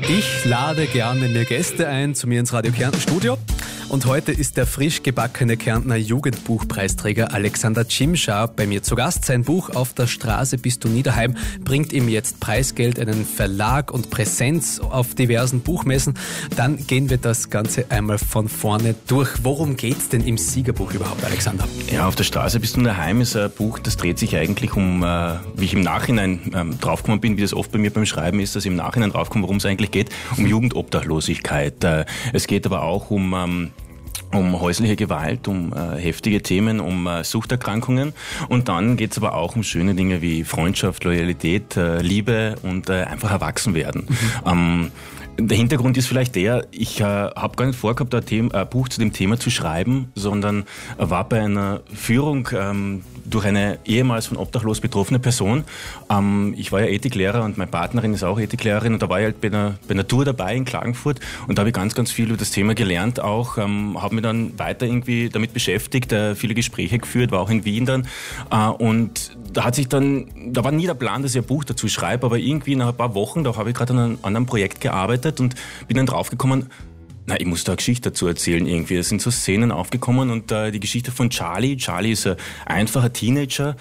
Ich lade gerne mir Gäste ein zu mir ins Radio Kärnten Studio. Und heute ist der frisch gebackene Kärntner Jugendbuchpreisträger Alexander Cimscha bei mir zu Gast. Sein Buch Auf der Straße bist du nie daheim bringt ihm jetzt Preisgeld, einen Verlag und Präsenz auf diversen Buchmessen. Dann gehen wir das Ganze einmal von vorne durch. Worum geht's denn im Siegerbuch überhaupt, Alexander? Ja, Auf der Straße bist du daheim ist ein Buch, das dreht sich eigentlich um, wie ich im Nachhinein draufgekommen bin, wie das oft bei mir beim Schreiben ist, dass ich im Nachhinein draufkomme, worum es eigentlich geht, um Jugendobdachlosigkeit. Es geht aber auch um häusliche Gewalt, um heftige Themen, um Suchterkrankungen. Und dann geht's aber auch um schöne Dinge wie Freundschaft, Loyalität, Liebe und einfach Erwachsenwerden. Der Hintergrund ist vielleicht der, ich habe gar nicht vorgehabt, ein Buch zu dem Thema zu schreiben, sondern war bei einer Führung durch eine ehemals von Obdachlos betroffene Person. Ich war ja Ethiklehrer und meine Partnerin ist auch Ethiklehrerin und da war ich halt bei einer Tour dabei in Klagenfurt und da habe ich ganz, ganz viel über das Thema gelernt auch, habe mich dann weiter irgendwie damit beschäftigt, viele Gespräche geführt, war auch in Wien dann und da war nie der Plan, dass ich ein Buch dazu schreibe, aber irgendwie nach ein paar Wochen, da habe ich gerade an einem anderen Projekt gearbeitet und bin dann draufgekommen, ich muss da eine Geschichte dazu erzählen irgendwie. Es sind so Szenen aufgekommen und die Geschichte von Charlie. Charlie ist ein einfacher Teenager,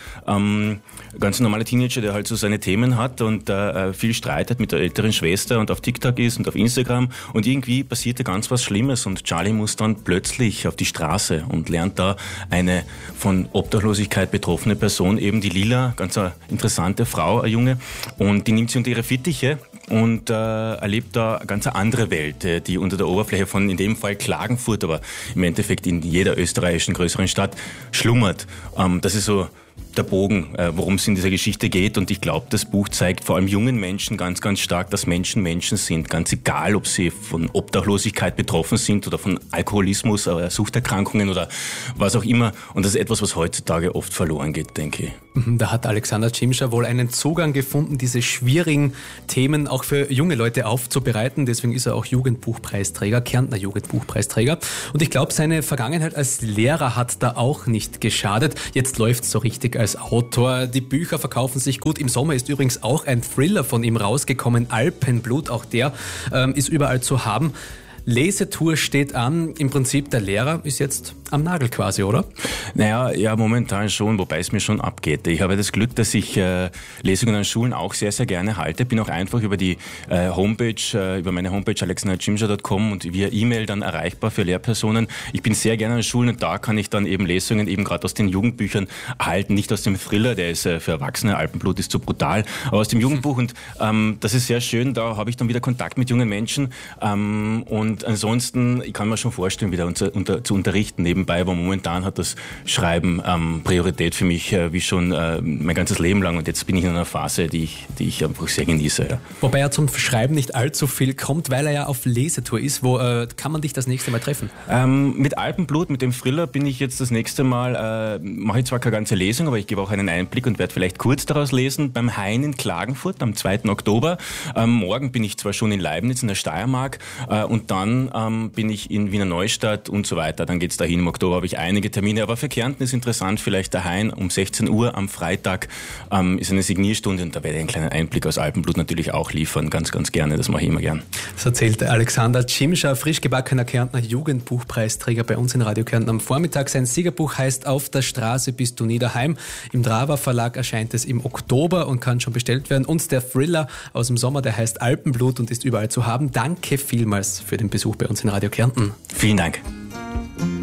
ganz normaler Teenager, der halt so seine Themen hat und viel Streit hat mit der älteren Schwester und auf TikTok ist und auf Instagram und irgendwie passierte ganz was Schlimmes und Charlie muss dann plötzlich auf die Straße und lernt da eine von Obdachlosigkeit betroffene Person, eben die Lila, ganz eine interessante Frau, eine Junge, und die nimmt sie unter ihre Fittiche und erlebt da eine ganz andere Welt, die unter der Oberfläche von in dem Fall Klagenfurt, aber im Endeffekt in jeder österreichischen größeren Stadt schlummert. Das ist so der Bogen, worum es in dieser Geschichte geht. Und ich glaube, das Buch zeigt vor allem jungen Menschen ganz, ganz stark, dass Menschen Menschen sind. Ganz egal, ob sie von Obdachlosigkeit betroffen sind oder von Alkoholismus oder Suchterkrankungen oder was auch immer. Und das ist etwas, was heutzutage oft verloren geht, denke ich. Da hat Alexander Cimscha wohl einen Zugang gefunden, diese schwierigen Themen auch für junge Leute aufzubereiten. Deswegen ist er auch Jugendbuchpreisträger, Kärntner Jugendbuchpreisträger. Und ich glaube, seine Vergangenheit als Lehrer hat da auch nicht geschadet. Jetzt läuft es so richtig als Autor. Die Bücher verkaufen sich gut. Im Sommer ist übrigens auch ein Thriller von ihm rausgekommen, Alpenblut. Auch der ist überall zu haben. Lesetour steht an. Im Prinzip, der Lehrer ist jetzt am Nagel quasi, oder? Ja, momentan schon, wobei es mir schon abgeht. Ich habe das Glück, dass ich Lesungen an Schulen auch sehr, sehr gerne halte. Bin auch einfach über die über meine Homepage alexandercimscha.com und via E-Mail dann erreichbar für Lehrpersonen. Ich bin sehr gerne an Schulen und da kann ich dann eben Lesungen eben gerade aus den Jugendbüchern erhalten, nicht aus dem Thriller, der ist für Erwachsene, Alpenblut ist zu brutal, aber aus dem Jugendbuch und das ist sehr schön, da habe ich dann wieder Kontakt mit jungen Menschen und ansonsten, ich kann mir schon vorstellen, wieder zu unterrichten nebenbei, aber momentan hat das Schreiben Priorität für mich, wie schon mein ganzes Leben lang und jetzt bin ich in einer Phase, die ich einfach sehr genieße. Ja. Wobei er zum Schreiben nicht allzu viel kommt, weil er ja auf Lesetour ist. Wo kann man dich das nächste Mal treffen? Mit Alpenblut, mit dem Thriller bin ich jetzt das nächste Mal, mache ich zwar keine ganze Lesung, aber ich gebe auch einen Einblick und werde vielleicht kurz daraus lesen, beim Hain in Klagenfurt am 2. Oktober. Morgen bin ich zwar schon in Leibniz in der Steiermark und dann bin ich in Wiener Neustadt und so weiter. Dann geht's dahin. Im Oktober habe ich einige Termine. Aber für Kärnten ist interessant, vielleicht der Hain um 16 Uhr am Freitag ist eine Signierstunde und da werde ich einen kleinen Einblick aus Alpenblut natürlich auch liefern. Ganz, ganz gerne. Das mache ich immer gern. Das erzählte Alexander Cimscha, frisch gebackener Kärntner Jugendbuchpreisträger bei uns in Radio Kärnten am Vormittag. Sein Siegerbuch heißt Auf der Straße bist du nie daheim. Im Drava Verlag erscheint es im Oktober und kann schon bestellt werden. Und der Thriller aus dem Sommer, der heißt Alpenblut und ist überall zu haben. Danke vielmals für den Besuch bei uns in Radio Kärnten. Vielen Dank.